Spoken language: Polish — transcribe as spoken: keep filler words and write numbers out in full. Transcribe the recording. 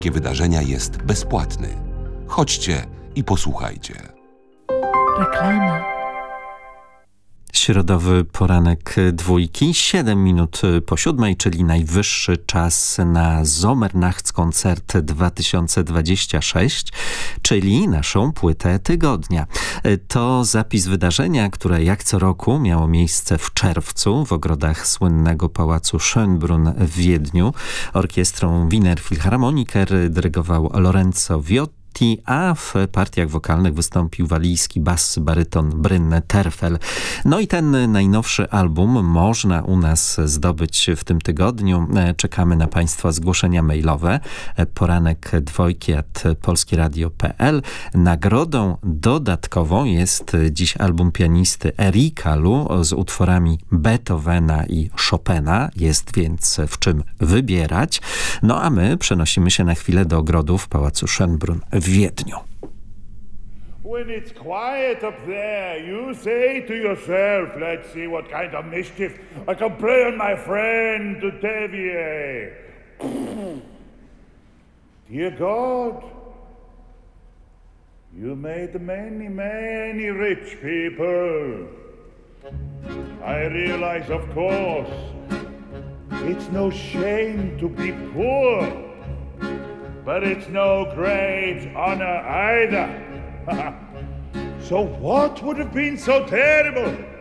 Takie wydarzenia jest bezpłatny. Chodźcie i posłuchajcie. Reklama. Środowy poranek dwójki, siedem minut po siódmej, czyli najwyższy czas na Sommernachtskoncert dwa tysiące dwudziesty szósty, czyli naszą płytę tygodnia. To zapis wydarzenia, które jak co roku miało miejsce w czerwcu w ogrodach słynnego pałacu Schönbrunn w Wiedniu. Orkiestrą Wiener Philharmoniker dyrygował Lorenzo Viotti, a w partiach wokalnych wystąpił walijski bas-baryton Brynne Terfel. No i ten najnowszy album można u nas zdobyć w tym tygodniu. Czekamy na Państwa zgłoszenia mailowe. Poranek dwojki at polskieradio kropka pe el. Nagrodą dodatkową jest dziś album pianisty Erika Lu z utworami Beethovena i Chopina. Jest więc w czym wybierać. No a my przenosimy się na chwilę do ogrodów pałacu Schönbrunn w Wiedniu. When it's quiet up there, you say to yourself, let's see what kind of mischief I can play on my friend to deviate. Dear God, you made many, many rich people. I realize, of course, it's no shame to be poor. But it's no great honor either. So what would have been so terrible